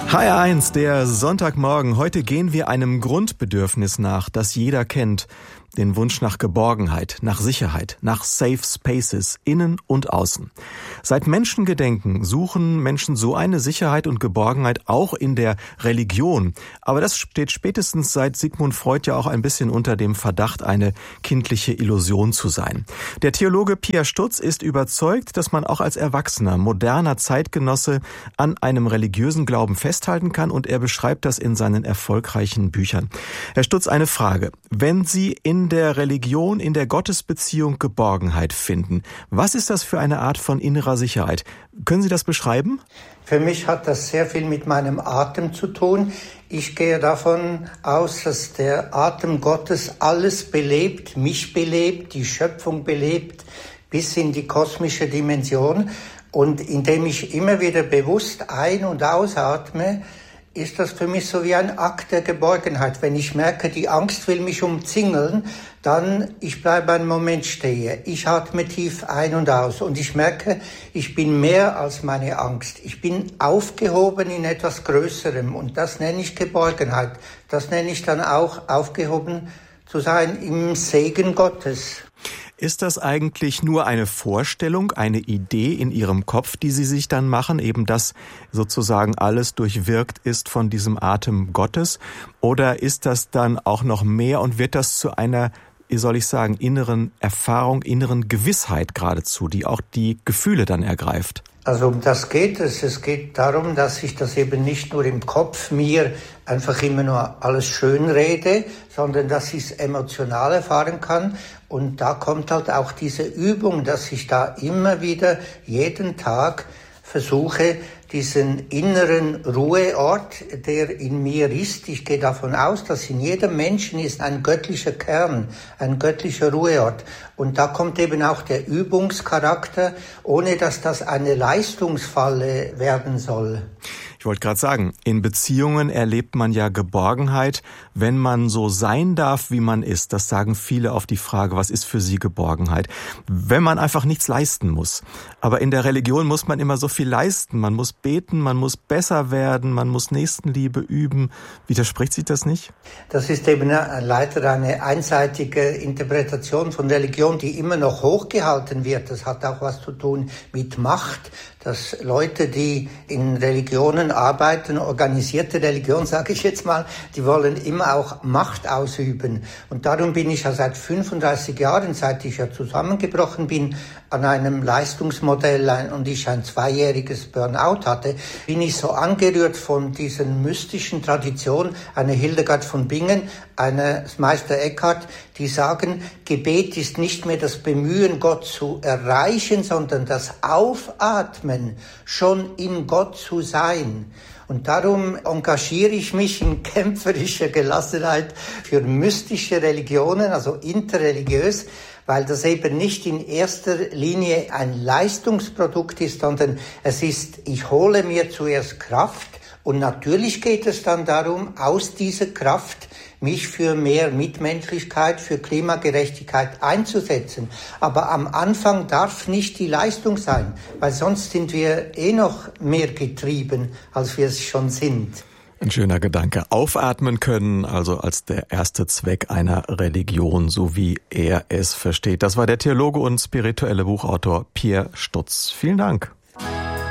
HR1, der Sonntagmorgen. Heute gehen wir einem Grundbedürfnis nach, das jeder kennt. Den Wunsch nach Geborgenheit, nach Sicherheit, nach Safe Spaces, innen und außen. Seit Menschengedenken suchen Menschen so eine Sicherheit und Geborgenheit auch in der Religion. Aber das steht spätestens seit Sigmund Freud ja auch ein bisschen unter dem Verdacht, eine kindliche Illusion zu sein. Der Theologe Pierre Stutz ist überzeugt, dass man auch als erwachsener, moderner Zeitgenosse an einem religiösen Glauben festhalten kann, und er beschreibt das in seinen erfolgreichen Büchern. Herr Stutz, eine Frage. Wenn Sie in der Religion, in der Gottesbeziehung Geborgenheit finden, was ist das für eine Art von innerer Sicherheit? Können Sie das beschreiben? Für mich hat das sehr viel mit meinem Atem zu tun. Ich gehe davon aus, dass der Atem Gottes alles belebt, mich belebt, die Schöpfung belebt, bis in die kosmische Dimension. Und indem ich immer wieder bewusst ein- und ausatme, ist das für mich so wie ein Akt der Geborgenheit. Wenn ich merke, die Angst will mich umzingeln, dann ich bleibe einen Moment stehen. Ich atme tief ein und aus und ich merke, ich bin mehr als meine Angst. Ich bin aufgehoben in etwas Größerem und das nenne ich Geborgenheit. Das nenne ich dann auch aufgehoben zu sein im Segen Gottes. Ist das eigentlich nur eine Vorstellung, eine Idee in Ihrem Kopf, die Sie sich dann machen, eben dass sozusagen alles durchwirkt ist von diesem Atem Gottes? Oder ist das dann auch noch mehr und wird das zu einer, wie soll ich sagen, inneren Erfahrung, inneren Gewissheit geradezu, die auch die Gefühle dann ergreift? Also um das geht es. Es geht darum, dass ich das eben nicht nur im Kopf mir einfach immer nur alles schön rede, sondern dass ich es emotional erfahren kann. Und da kommt halt auch diese Übung, dass ich da immer wieder jeden Tag versuche, diesen inneren Ruheort, der in mir ist. Ich gehe davon aus, dass in jedem Menschen ist ein göttlicher Kern, ein göttlicher Ruheort. Und da kommt eben auch der Übungscharakter, ohne dass das eine Leistungsfalle werden soll. Ich wollte gerade sagen, in Beziehungen erlebt man ja Geborgenheit, wenn man so sein darf, wie man ist. Das sagen viele auf die Frage, was ist für sie Geborgenheit? Wenn man einfach nichts leisten muss. Aber in der Religion muss man immer so viel leisten. Man muss beten, man muss besser werden, man muss Nächstenliebe üben. Widerspricht sich das nicht? Das ist eben leider eine einseitige Interpretation von Religion, die immer noch hochgehalten wird. Das hat auch was zu tun mit Macht, dass Leute, die in Religionen arbeiten, organisierte Religion, sage ich jetzt mal, die wollen immer auch Macht ausüben. Und darum bin ich ja seit 35 Jahren, seit ich ja zusammengebrochen bin, an einem Leistungsmodell und ich ein 2-jähriges Burnout hatte, bin ich so angerührt von diesen mystischen Traditionen, eine Hildegard von Bingen, eine Meister Eckhart, die sagen, Gebet ist nicht mehr das Bemühen, Gott zu erreichen, sondern das Aufatmen, schon in Gott zu sein. Und darum engagiere ich mich in kämpferischer Gelassenheit für mystische Religionen, also interreligiös, weil das eben nicht in erster Linie ein Leistungsprodukt ist, sondern es ist, ich hole mir zuerst Kraft und natürlich geht es dann darum, aus dieser Kraft mich für mehr Mitmenschlichkeit, für Klimagerechtigkeit einzusetzen. Aber am Anfang darf nicht die Leistung sein, weil sonst sind wir noch mehr getrieben, als wir es schon sind. Ein schöner Gedanke. Aufatmen können, also als der erste Zweck einer Religion, so wie er es versteht. Das war der Theologe und spirituelle Buchautor Pierre Stutz. Vielen Dank.